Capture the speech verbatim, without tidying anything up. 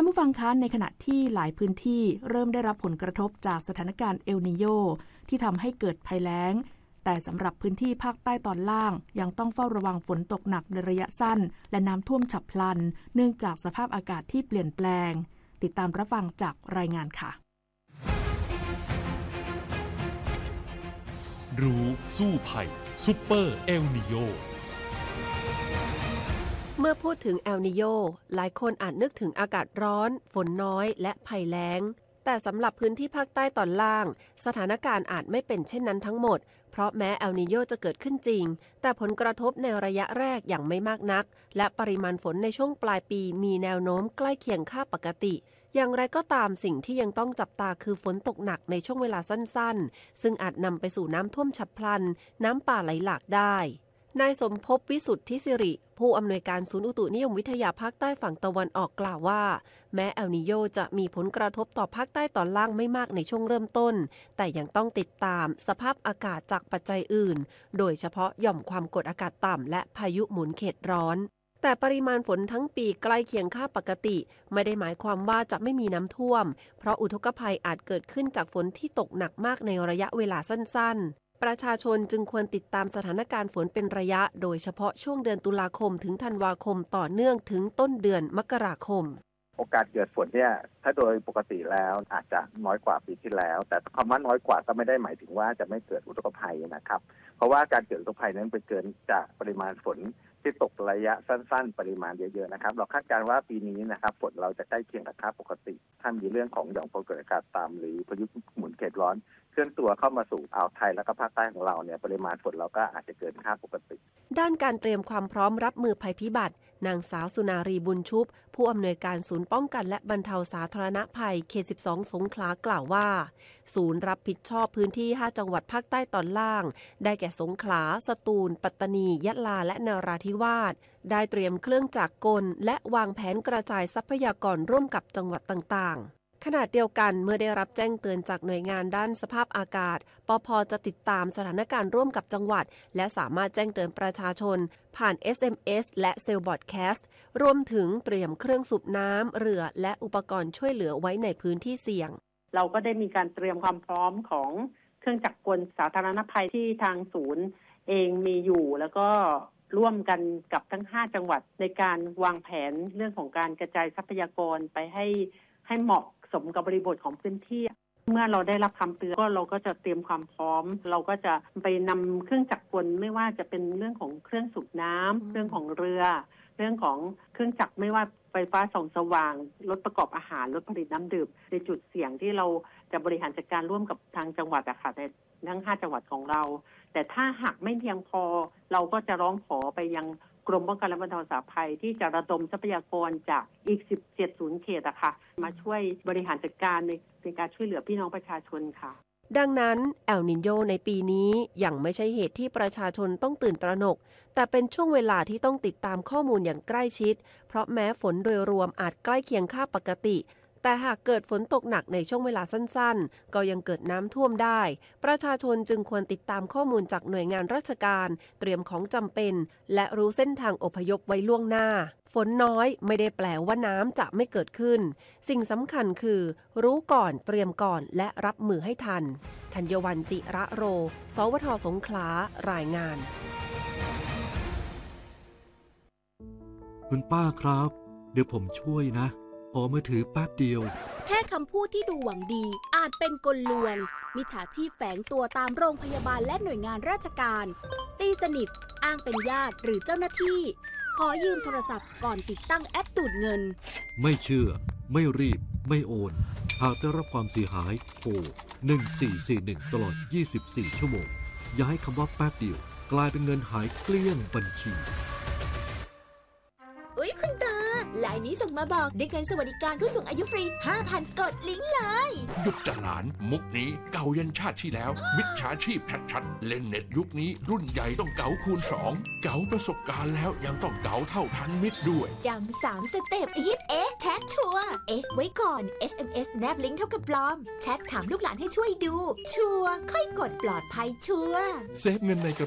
านผู้ฟังคะในขณะที่หลายพื้นที่เริ่มได้รับผลกระทบจากสถานการณ์เอลนีโญที่ทำให้เกิดภัยแล้งแต่สำหรับพื้นที่ภาคใต้ตอนล่างยังต้องเฝ้าระวังฝนตกหนักในระยะสั้นและน้ำท่วมฉับพลันเนื่องจากสภาพอากาศที่เปลี่ยนแปลงติดตามรับฟังจากรายงานค่ะรู้สู้ภัยซุปเปอร์เอลนีโญเมื่อพูดถึงเอลนีโญหลายคนอาจนึกถึงอากาศร้อนฝนน้อยและภัยแล้งแต่สำหรับพื้นที่ภาคใต้ตอนล่างสถานการณ์อาจไม่เป็นเช่นนั้นทั้งหมดเพราะแม้เอลนีโญจะเกิดขึ้นจริงแต่ผลกระทบในระยะแรกอย่างไม่มากนักและปริมาณฝนในช่วงปลายปีมีแนวโน้มใกล้เคียงค่าปกติอย่างไรก็ตามสิ่งที่ยังต้องจับตาคือฝนตกหนักในช่วงเวลาสั้นๆซึ่งอาจนำไปสู่น้ำท่วมฉับพลันน้ำป่าไหลหลากได้นายสมภพวิสุทธิสิริผู้อำนวยการศูนย์อุตุนิยมวิทยาภาคใต้ฝั่งตะวันออกกล่าวว่าแม้เอลนีโญจะมีผลกระทบต่อภาคใต้ตอนล่างไม่มากในช่วงเริ่มต้นแต่ยังต้องติดตามสภาพอากาศจากปัจจัยอื่นโดยเฉพาะหย่อมความกดอากาศต่ำและพายุหมุนเขตร้อนแต่ปริมาณฝนทั้งปีใกล้เคียงค่าปกติไม่ได้หมายความว่าจะไม่มีน้ำท่วมเพราะอุทกภัยอาจเกิดขึ้นจากฝนที่ตกหนักมากในระยะเวลาสั้นๆประชาชนจึงควรติดตามสถานการณ์ฝนเป็นระยะโดยเฉพาะช่วงเดือนตุลาคมถึงธันวาคมต่อเนื่องถึงต้นเดือนมกราคมโอกาสเกิดฝนเนี่ยถ้าโดยปกติแล้วอาจจะน้อยกว่าปีที่แล้วแต่คำว่าน้อยกว่าก็ไม่ได้หมายถึงว่าจะไม่เกิดอุทกภัยนะครับเพราะว่าการเกิดอุทกภัยนั้นเป็นเกินจากปริมาณฝนที่ตกระยะสั้นๆปริมาณเยอะๆนะครับเราคาดการณ์ว่าปีนี้นะครับฝนเราจะใกล้เคียงกับค่าปกติถ้ามีเรื่องของหย่อมความกดอากาศต่ำหรือพายุหมุนเขตร้อนเคลื่อนตัวเข้ามาสู่อ่าวไทยและก็ภาคใต้ของเราเนี่ยปริมาณฝนเราก็อาจจะเกินค่าปกติด้านการเตรียมความพร้อมรับมือภัยพิบัตินางสาวสุนารีบุญชุบผู้อำนวยการศูนย์ป้องกันและบรรเทาสาธารณภัยเขตสิบสองสงขลากล่าวว่าศูนย์รับผิดชอบพื้นที่ห้าจังหวัดภาคใต้ตอนล่างได้แก่สงขลาสตูลปัตตานียะลาและนราธิวาสได้เตรียมเครื่องจักรกลและวางแผนกระจายทรัพยากรร่วมกับจังหวัดต่างๆขณะเดียวกันเมื่อได้รับแจ้งเตือนจากหน่วยงานด้านสภาพอากาศปภ.จะติดตามสถานการณ์ร่วมกับจังหวัดและสามารถแจ้งเตือนประชาชนผ่าน เอส เอ็ม เอส และเซลล์บอดแคสต์รวมถึงเตรียมเครื่องสูบน้ำเรือและอุปกรณ์ช่วยเหลือไว้ในพื้นที่เสี่ยงเราก็ได้มีการเตรียมความพร้อมของเครื่องจักรกลสาธารณภัยที่ทางศูนย์เองมีอยู่แล้วก็ร่วมกันกับทั้งห้าจังหวัดในการวางแผนเรื่องของการกระจายทรัพยากรไปให้ให้เหมาะสมกับบริบทของพื้นที่เมื่อเราได้รับคำเตือนก็เราก็จะเตรียมความพร้อมเราก็จะไปนำเครื่องจักรกลไม่ว่าจะเป็นเรื่องของเครื่องสูบน้ำเรื่องของเรือเรื่องของเครื่องจักรไม่ว่าไฟฟ้าส่องสว่างรถประกอบอาหารรถผลิตน้ำดื่มในจุดเสี่ยงที่เราจะบริหารจัดการร่วมกับทางจังหวัดอะค่ะในทั้งห้าจังหวัดของเราแต่ถ้าหากไม่เพียงพอเราก็จะร้องขอไปยังกรมป้องกันและบรรเทาสาธารณภัยที่จะระดมทรัพยากรจากอีกสิบเจ็ดศูนย์เขตอะค่ะมาช่วยบริหารจัดการในในการช่วยเหลือพี่น้องประชาชนค่ะดังนั้นเอลนิโญในปีนี้ยังไม่ใช่เหตุที่ประชาชนต้องตื่นตระหนกแต่เป็นช่วงเวลาที่ต้องติดตามข้อมูลอย่างใกล้ชิดเพราะแม้ฝนโดยรวมอาจใกล้เคียงค่าปกติแต่หากเกิดฝนตกหนักในช่วงเวลาสั้นๆก็ยังเกิดน้ำท่วมได้ประชาชนจึงควรติดตามข้อมูลจากหน่วยงานราชการเตรียมของจำเป็นและรู้เส้นทางอพยพไว้ล่วงหน้าฝนน้อยไม่ได้แปลว่าน้ำจะไม่เกิดขึ้นสิ่งสำคัญคือรู้ก่อนเตรียมก่อนและรับมือให้ทันธัญวรรณ จิระโร สวท.สงขลารายงานคุณป้าครับเดี๋ยวผมช่วยนะขอมือถือแป๊บเดียวแค่คำพูดที่ดูหวังดีอาจเป็นกลลวงมิจฉาชีพแฝงตัวตามโรงพยาบาลและหน่วยงานราชการตีสนิทอ้างเป็นญาติหรือเจ้าหน้าที่ขอยืมโทรศัพท์ก่อนติดตั้งแอปดูดเงินไม่เชื่อไม่รีบไม่โอนหากได้รับความเสียหายโทรหนึ่งสี่สี่หนึ่งตลอดยี่สิบสี่ชั่วโมงอย่าให้คำว่าแป๊บเดียวกลายเป็นเงินหายเกลี้ยงบัญชีอุ๊ยคุณตาไลน์นี้ส่งมาบอกได้เงินสวัสดิการผู้สูงอายุฟรี ห้าพัน กดลิงก์เลยหยุดจะหลานมุกนี้เก่ายันชาติที่แล้วมิจฉาชีพชัดๆเล่นเน็ตยุคนี้รุ่นใหญ่ต้องเก๋าคูณสองเก๋าประสบการณ์แล้วยังต้องเก๋าเท่าทันมิตรด้วยจำสามสเต็ปฮิตเอ๊ะแชทชัวร์เอ๊ะไว้ก่อน เอส เอ็ม เอส แนบลิงก์เท่ากับปลอมแชทถามลูกหลานให้ช่วยดูชัวร์ค่อยกดปลอดภัยชัวร์เซฟเงินในกระ